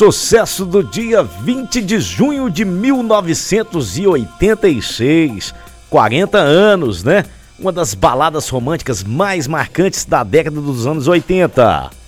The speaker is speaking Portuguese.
sucesso do dia 20 de junho de 1986. 40 anos, né? Uma das baladas românticas mais marcantes da década dos anos 80.